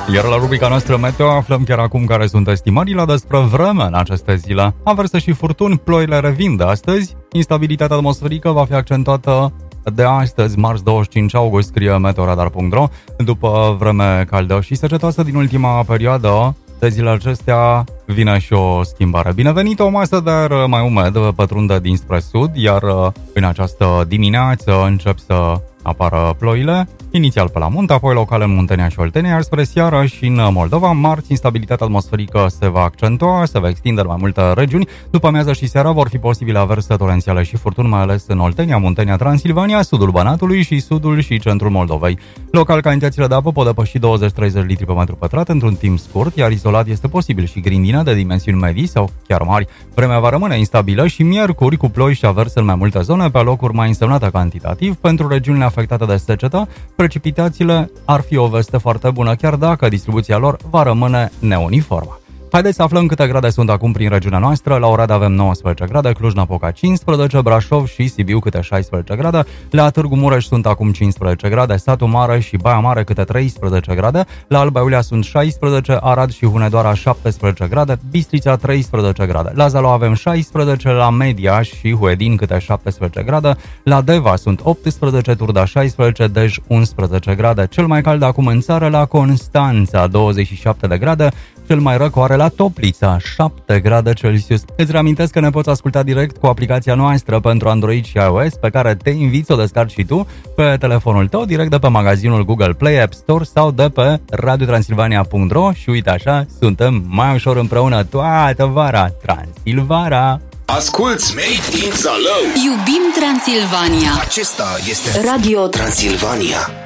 Iar la rubrica noastră Meteo aflăm chiar acum care sunt estimările despre vreme în aceste zile. Averse și furtuni, ploile revin de astăzi. Instabilitatea atmosferică va fi accentuată de astăzi, marți 25 august, scrie meteoradar.ro. După vreme caldă și secetoasă din ultima perioadă, de zilele acestea vine și o schimbare. Binevenit, o masă de aer mai umed pătrunde dinspre sud, iar în această dimineață încep să apară ploile, inițial pe la munte, apoi local în Muntenia și Oltenia, iar spre seară și în Moldova, marți, instabilitatea atmosferică se va accentua, se va extinde în mai multe regiuni. După amiază și seara vor fi posibile averse torențiale și furtuni, mai ales în Oltenia, Muntenia, Transilvania, sudul Banatului și sudul și centrul Moldovei. Local, cantitățile de apă pot depăși 20-30 litri pe metru pătrat într-un timp scurt, iar izolat este posibil și grindină de dimensiuni medii sau chiar mari. Vremea va rămâne instabilă și miercuri cu ploi și averse în mai multe zone, pe locuri mai însemnate cantitativ. Pentru regiunile afectate de secetă, precipitațiile ar fi o veste foarte bună, chiar dacă distribuția lor va rămâne neuniformă. Haideți să aflăm câte grade sunt acum prin regiunea noastră. La Oradea avem 19 grade, Cluj-Napoca 15, Brașov și Sibiu câte 16 grade, la Târgu Mureș sunt acum 15 grade, Satu Mare și Baia Mare câte 13 grade, la Alba Iulia sunt 16, Arad și Hunedoara 17 grade, Bistrița 13 grade, la Zalău avem 16, la Mediaș și Huedin câte 17 grade, la Deva sunt 18, Turda 16, Dej 11 grade, cel mai cald acum în țară la Constanța 27 de grade, cel mai răcoare la Toplița, 7 grade Celsius. Îți reamintesc că ne poți asculta direct cu aplicația noastră pentru Android și iOS, pe care te invit să o descarci și tu pe telefonul tău, direct de pe magazinul Google Play, App Store sau de pe radiotransilvania.ro și uite așa, suntem mai ușor împreună toată vara. Transilvara! Asculți Made in Zalău! Iubim Transilvania! Acesta este Radio Transilvania.